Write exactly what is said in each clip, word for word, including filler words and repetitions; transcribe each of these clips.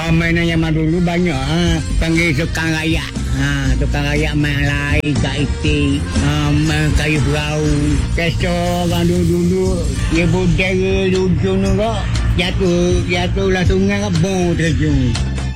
Oh, mainan zaman dulu banyak. Ha. Panggil tukang rayak. Ha, tukang rayak main lain kat itik. Ha, main kayu perahu. Kesor orang dulu-dulu. Dia budaya ujung tu kok. Jatuh, jatuhlah sungai kok. Bong terjun.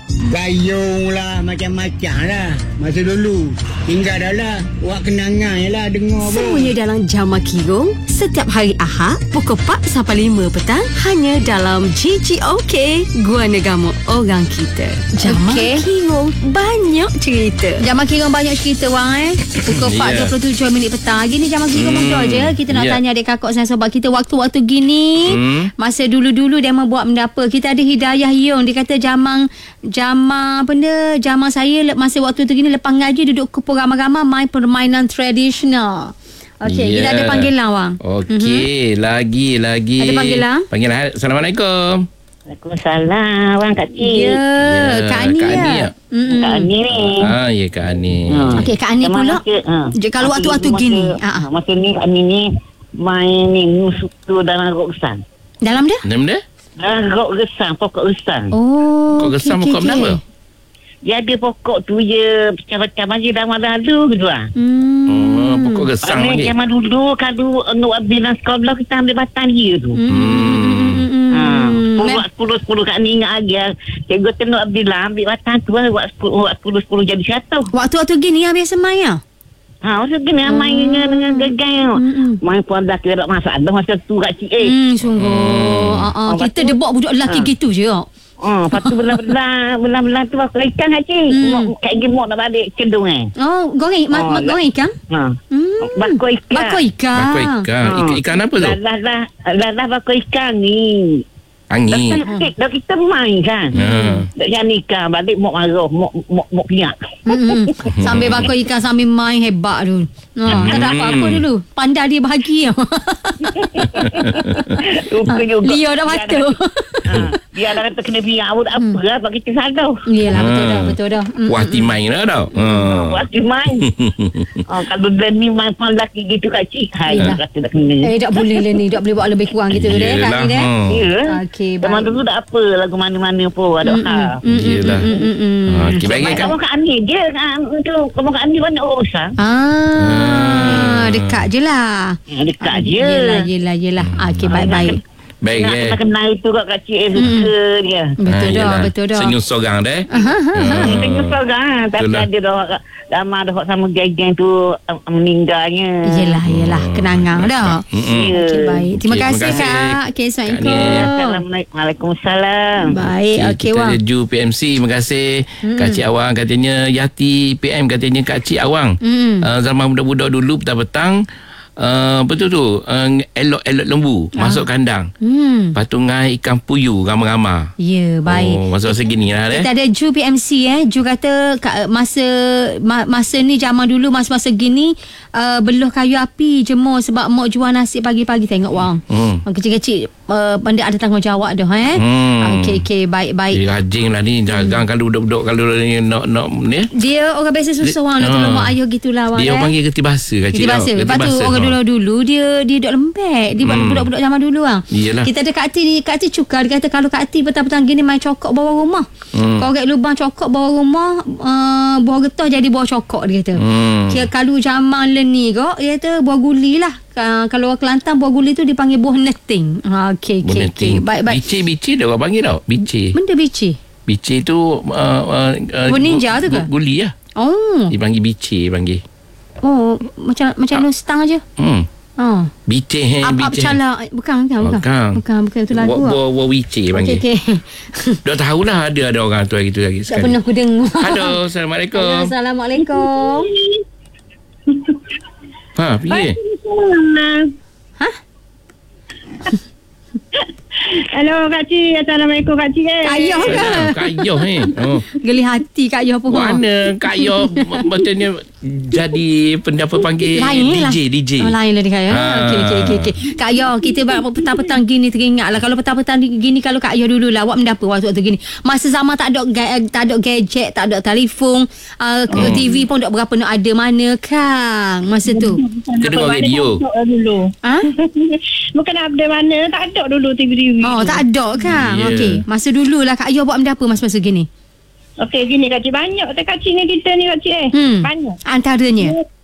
Gayung lah, macam-macam lah. Masa dulu. Tinggal dah lah. Buat kenangan je lah dengar pun. Semuanya dalam Jamak Kirong. Setiap hari Ahad, pukul empat sampai lima petang. Hanya dalam G G O K, Gua Negama Orang Kita. Jamak okay. Kirong, banyak cerita. Jamak Kirong banyak cerita, Wang eh. Pukul empat dua puluh tujuh minit petang. Hari ni Jamak Kirong hmm. je. Kita nak yeah. tanya adik kakak saya sebab kita waktu-waktu gini. Hmm. Masa dulu-dulu dia memang buat benda apa. Kita ada Hidayah Yung. Dia kata jamang, jamang benda, jamang saya masa waktu tu gini lepas ngaji duduk kumpul ramai-ramai main permainan tradisional. Okey, yeah. kita ada panggilan, Wang. Okey, mm-hmm. lagi lagi. Ada panggilan? Panggilan. Assalamualaikum. Waalaikumsalam, Wang Kak Cik. Ya, yeah. Kak Ani Kak ya. Ani ya. Mm-hmm. Kak Ani ni. Ah, ya Kak Ani. Hmm. Okey, Kak Ani pula. Masa, ha. Kalau waktu-waktu masa, gini, masa, ha. masa ni Kak Ani ni main ni musuh tu dalam rok gesan. Dalam dia? Dalam dia? Dalam rok gesan, pokok gesan. Oh. Pokok gesan okay, pokok okay, apa? Dia ada pokok tu je macam-macam aja dalam lalu gitu ah. Hmm. Oh, pokok gesang lagi. Zaman dulu kalau nak bila sekolah kita ambil batang dia tu. Hmm. Ha, buat sepuluh sepuluh kat ni ingat lagi. Cikgu tu nak bila ambil batang tu buat sepuluh sepuluh jadi satu. Waktu-waktu gini ya biasa main ya? Ha, masa gini hmm. main dengan dengan gegai. Hmm. Main pun dah kira masak dah masa tu kat cik eh. Hmm, sungguh. Hmm. Uh, uh, kita debok budak lelaki ha. gitu je. Oh, lepas tu belah-belah belah-belah tu bakal ikan kat cik. Hmm. Kat gemuk nak balik cendung eh. Oh, goreng mak oh, goreng ikan? Ha. Hmm. Bakul ikan. Bakul ikan. Bakul ikan. Ha. Ikan, ikan apa tu? Lah lah lah lah bakul ikan ni. Angin. Dah, dah kita main kan. Hmm. Dah jadi ikan balik mok marah, mok mok mok piak. Hmm. Sambil bakul ikan sambil main hebat tu. Ha, tak ada apa-apa dulu. Pandai dia bahagia. Leo dah patut. Dia dah kata kena biar pun apa lah bagi kita sadar. Iyalah betul dah, betul dah. Puas hati main lah tau. Puas hati main. Kalau dia ni main pun lelaki gitu kat cik. Hai, kata tak kena. Eh, tak boleh lah ni. Tak boleh buat lebih kurang gitu deh. Yelah. Ya. Okey, zaman dulu tak apa lagu mana-mana pun ada hal. Yelah. Okey, bagi kan. Kamu kat Ani dia kan. Kamu kat Ani banyak urusan. Ah, dekat je lah. Dekat je. Yelah, yelah, yelah. Okey, baik-baik. Baik nak, eh. Nak kenal itu kat kak cik suka hmm. dia. Betul ha, dah, betul dah. Senyum sorang dah eh. Hmm. Senyum sorang. Tapi Itulah. ada dah lama dah sama geng-geng tu um, meninggalnya. Yelah, yelah. Kenangan dah. Mm-hmm. Ya. Okey, baik. Terima okay, kasih, kasih Kak. Okey, Assalamualaikum. Assalamualaikum. Waalaikumsalam. Baik, okey, okay, Wang. Kita ada Ju P M C. Terima kasih. Hmm. Kak Cik Awang katanya Yati P M katanya Kak Cik Awang. Hmm. Uh, zaman budak-budak dulu petang-petang Uh, betul tu uh, elok-elok lembu ah. masuk kandang. Hmm. Lepas tu ngai ikan puyuh ramai-ramai. Ya, baik. Oh, masa-masa gini lah. Kita eh. ada Ju P M C eh. Ju kata masa masa ni zaman dulu masa-masa gini uh, beluh kayu api jemur sebab mak jual nasi pagi-pagi tengok Wang. Hmm. Kecil-kecil uh, benda ada tanggungjawab dah eh. Hmm. Okey okey baik-baik. Dia rajin lah ni jagang hmm. kalau duduk-duduk kalau ni nak nak ni. Dia orang biasa susah Wang nak tolong mak ayah gitulah Wang. Dia eh. panggil geti bahasa kecil. Geti bahasa. Lepas tu orang dulu-dulu dia dia duduk lembek. Dia hmm. budak-budak zaman dulu Wang. Iyalah. Kita ada Kak Ati ni, Kak Ati cuka dia kata kalau Kak Ati petang-petang gini main cokok bawah rumah. Hmm. Korek lubang cokok bawah rumah, uh, buah getah jadi buah cokok dia kata. Hmm. Kira kalau zaman leni kok dia kata buah guli lah. Uh, kalau orang Kelantan buah guli tu dipanggil buah neting. Ha okey okey okey. Baik-baik. Bici-bici dia orang panggil tau. Bici. Benda bici. Bici tu uh, uh, buah ninja tu ke? Guli lah. Oh. Dipanggil bici panggil. Oh, macam macam ha. stang aje. Hmm. Oh. Bici he bici. Apa cala bukan bukan bukan. Bukan bukan, bukan itu lagu. Buah buah bici panggil. Okey okey. Dah tahulah ada ada orang tu gitu lagi sekali. Tak pernah aku dengar. Halo, assalamualaikum. Halo, assalamualaikum. Ha, piye? Ha? Hello Kak Cik. Assalamualaikum Kak Cik. Kak Yoh ke? Kak Yoh eh. Oh. Geli hati Kak Yoh pun. Mana Kak Yoh betulnya jadi pendapat panggil lain D J lah. D J. Oh lain lah dia Kak Yoh. Okey okey okey okey. Kak Yoh kita petang-petang gini teringatlah kalau petang-petang gini kalau Kak Yoh dululah awak mendapat waktu-waktu gini. Masa zaman tak ada tak ada gadget, tak ada telefon, uh, hmm. T V pun tak berapa nak ada mana Kang masa tu. Kita dengar radio dulu. Ha? Bukan ada mana, tak ada dulu T V T V. Oh, tu. tak ada kan? Ya. Okey. Masa dululah Kak Ayah buat benda apa masa-masa gini? Okey, gini Kak Cik. Banyak tak Kak Cik dengan kita ni Kak Cik eh. Hmm. Banyak. Antaranya.